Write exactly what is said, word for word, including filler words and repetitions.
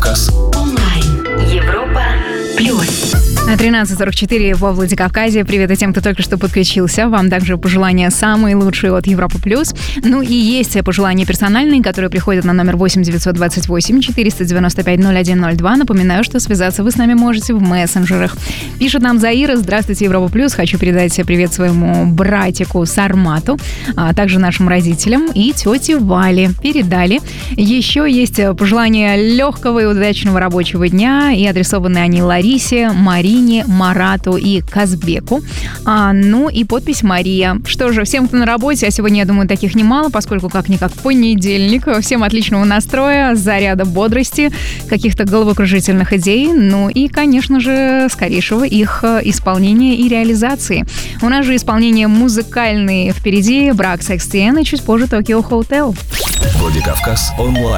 Владикавказ. Онлайн. Европа плюс. тринадцать сорок четыре во Владикавказе. Привет и тем, кто только что подключился. Вам также пожелания самые лучшие от Европа плюс. Ну и есть пожелания персональные, которые приходят на номер восемь девятьсот двадцать восемь четыреста девяносто пять ноль один ноль два. Напоминаю, что связаться вы с нами можете в мессенджерах. Пишет нам Заира: здравствуйте, Европа плюс. Хочу передать привет своему братику Сармату, а также нашим родителям и тете Вале. Передали. Еще есть пожелания легкого и удачного рабочего дня, и адресованы они Ларисе, Марине, Марату и Казбеку. А, ну и подпись Мария. Что же, всем, кто на работе, а сегодня, я думаю, таких немало, поскольку как-никак понедельник. Всем отличного настроя, заряда бодрости, каких-то головокружительных идей, ну и, конечно же, скорейшего их исполнения и реализации. У нас же исполнение музыкальное впереди. Брак, секс, и чуть позже Токио Hotel. Владикавказ онлайн.